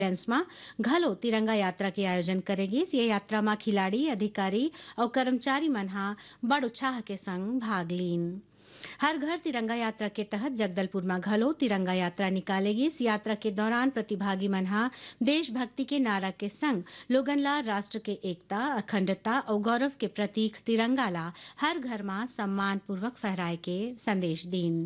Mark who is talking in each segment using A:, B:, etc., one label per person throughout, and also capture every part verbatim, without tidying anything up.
A: માં घलो तिरंगा यात्रा के आयोजन करेगी। ये यात्रा में खिलाड़ी अधिकारी और कर्मचारी मन हा बड़ उत्साह के संग भाग लीन। हर घर तिरंगा यात्रा के तहत जगदलपुर में घलो तिरंगा यात्रा निकालेगी। इस यात्रा के दौरान प्रतिभागी मन हा देशभक्ति के नारा के संग लोगन ला राष्ट्र के एकता, अखंडता और गौरव के प्रतीक तिरंगा ला हर घर में सम्मान पूर्वक फहराए के संदेश दीन।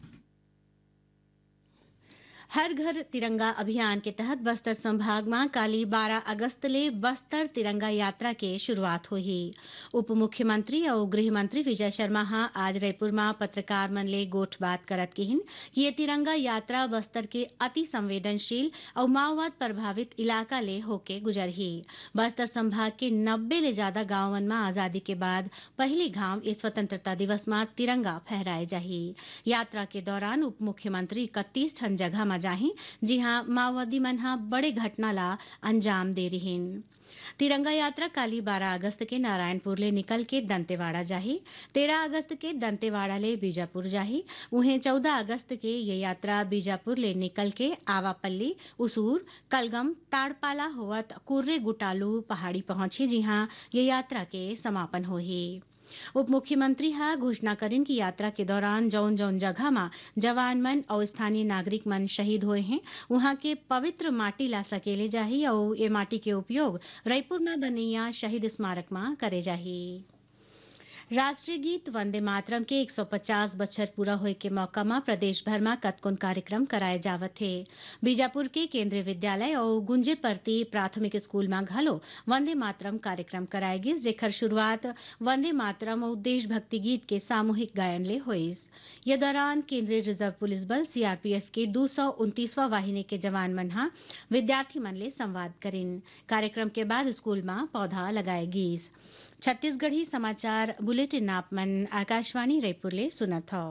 A: हर घर तिरंगा अभियान के तहत बस्तर संभाग में काली बारह अगस्त ले बस्तर तिरंगा यात्रा के शुरुआत हुई। उप मुख्यमंत्री और गृह मंत्री विजय शर्मा हा आज रायपुर में पत्रकार मन ले गोठ बात करत किहिन कि ये तिरंगा यात्रा बस्तर के अति संवेदनशील और माओवाद प्रभावित इलाका ले होके गुजरही। बस्तर संभाग के नब्बे ले ज्यादा गांवन में आजादी के बाद पहली घाव इस स्वतंत्रता दिवस में तिरंगा फहराए जाही। यात्रा के दौरान उप मुख्यमंत्री इकतीस ठन जगह में जाही जी हाँ माओवादी मन हा बड़े घटना ला अंजाम दे रहीन। तिरंगा यात्रा काली बारह अगस्त के नारायणपुर ले निकल के दंतेवाड़ा जाही। तेरह अगस्त के दंतेवाड़ा ले बीजापुर जाही। उन्हें चौदह अगस्त के ये यात्रा बीजापुर ले निकल के आवापल्ली, उसूर, कलगम, ताड़पाला होवत कुर्रे गुटालू पहाड़ी पहुंची जी हाँ ये यात्रा के समापन होही। उप मुख्यमंत्री हा घोषणा करें कि यात्रा के दौरान जौन जौन जगह में जवान मन और स्थानीय नागरिक मन शहीद हुए हैं वहां के पवित्र माटी ला सकेले जाही और ये माटी के उपयोग रायपुर में बनैया शहीद स्मारक में करे जाही। राष्ट्रीय गीत वंदे मातरम के एक सौ पचास बछर पूरा होए के मौका में प्रदेश भर में कतकोन कार्यक्रम कराए जावत है। बीजापुर के केंद्रीय विद्यालय और गुंजे परती प्राथमिक स्कूल में घलो वंदे मातरम कार्यक्रम कराएगी जेकर शुरुआत वंदे मातरम और देशभक्ति गीत के सामूहिक गायन ले होइस। ये दौरान केंद्रीय रिजर्व पुलिस बल सीआरपीएफ के दो सौ उनतीसवां वाहिनी के जवान मन हा विद्यार्थी मन ले संवाद करें। कार्यक्रम के बाद स्कूल में पौधा लगाएगी। छत्तीसगढ़ी समाचार बुलेटिन नापमन आकाशवाणी रायपुर ले सुनत हो।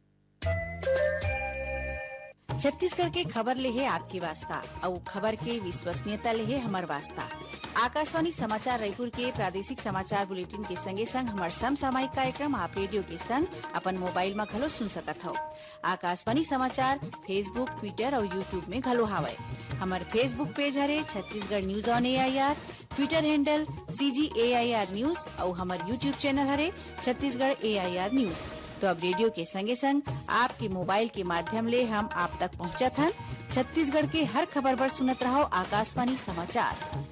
B: छत्तीसगढ़ के खबर ले है आपकी वास्ता और खबर के विश्वसनीयता ले है हमार वास्ता। आकाशवाणी समाचार रायपुर के प्रादेशिक समाचार बुलेटिन के संगे संग हमार समसामयिक कार्यक्रम आप रेडियो के संग अपन मोबाइल में घलो सुन सकत हो। आकाशवाणी समाचार फेसबुक, ट्विटर और यूट्यूब में घलो हावय। हमार फेसबुक पेज हरे Chhattisgarh news on AIR, Twitter handle CG AIR news और हमार यूट्यूब चैनल हरे छत्तीसगढ़ एआईआर न्यूज। तो अब रेडियो के संगे संग आपके मोबाइल के माध्यम ले हम आप तक पहुंचत हन। छत्तीसगढ़ के हर खबर पर सुनत रहो आकाशवाणी समाचार।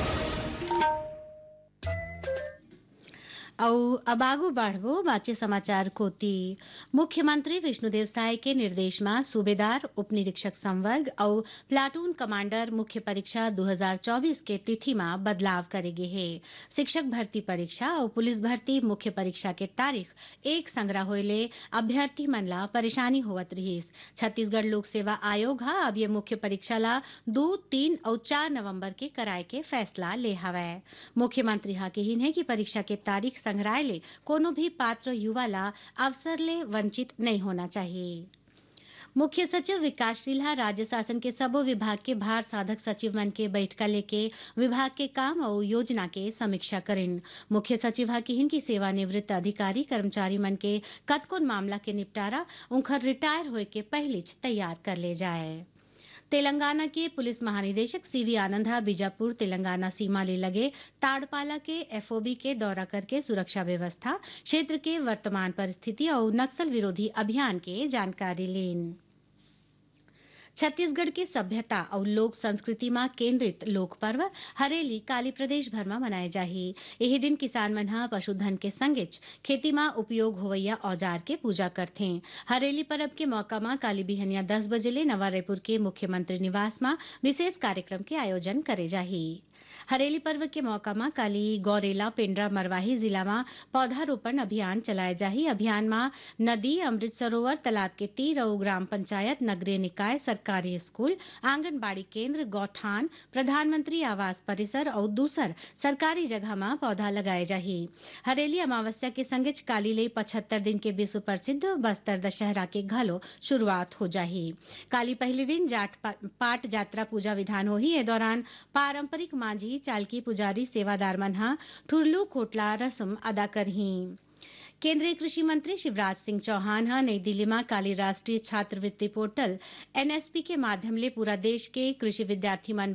A: और अब आगू बढ़ो बाचे समाचार कोती। मुख्यमंत्री विष्णुदेव साय के निर्देश में सूबेदार, उप निरीक्षक संवर्ग और प्लाटून कमांडर मुख्य परीक्षा दो हज़ार चौबीस के तिथि में बदलाव करेगे है। शिक्षक भर्ती परीक्षा और पुलिस भर्ती मुख्य परीक्षा के तारीख एक संग्रह होले अभ्यर्थी मन ला परेशानी होवत रहीस। छत्तीसगढ़ लोक सेवा आयोग हा अब ये मुख्य परीक्षा ला दो, तीन और चार नवंबर के कराए के फैसला ले हवै। मुख्यमंत्री हा कहिन है कि परीक्षा के तारीख संग्रहालय ले कोनो भी पात्र युवा ला अवसर ले वंचित नहीं होना चाहिए। मुख्य सचिव विकासशील हा राज्य शासन के सबो विभाग के भार साधक सचिव मन के बैठका लेके विभाग के काम और योजना के समीक्षा करें। मुख्य सचिव हा कहिन की सेवानिवृत्त अधिकारी कर्मचारी मन के कतकोन मामला के निपटारा उनकर रिटायर होए के पहले तैयार कर ले जाए। तेलंगाना के पुलिस महानिदेशक सीवी आनंद बीजापुर तेलंगाना सीमा ले लगे ताड़पाला के एफओबी के दौरा करके सुरक्षा व्यवस्था, क्षेत्र के वर्तमान परिस्थिति और नक्सल विरोधी अभियान के जानकारी लीन। छत्तीसगढ़ की सभ्यता और लोक संस्कृति में केंद्रित लोक पर्व हरेली काली प्रदेश भर में मनाए जाही। यही दिन किसान मन हा पशुधन के संगेच खेती में उपयोग होवैया औजार के पूजा करथे। हरेली पर्व के मौका में काली बिहनिया दस बजे ले नवा रायपुर के मुख्यमंत्री निवास में विशेष कार्यक्रम के आयोजन करे जाही। हरेली पर्व के मौका में काली गौरेला, पेंड्रा, मरवाही जिला में पौधारोपण अभियान चलाए जाही। अभियान में नदी, अमृत सरोवर, तालाब के तीर और ग्राम पंचायत, नगरीय निकाय, सरकारी स्कूल, आंगनबाड़ी केंद्र, गौठान, प्रधानमंत्री आवास परिसर और दूसर सरकारी जगह में पौधा लगाए जाही। हरेली अमावस्या के संगेच काली ले पचहत्तर दिन के विश्व प्रसिद्ध बस्तर दशहरा के घलो शुरुआत हो जाही। काली पहले दिन जाट पाट जात्रा पूजा विधान होही। ए दौरान पारंपरिक मांझी, चालकी, पुजारी, सेवादार मन हा ठुरलू खोटला रस्म अदा करही। केंद्रीय कृषि मंत्री शिवराज सिंह चौहान हा नई दिल्ली में काली राष्ट्रीय छात्रवृत्ति पोर्टल एनएसपी के माध्यम ले पूरा देश के कृषि विद्यार्थी मन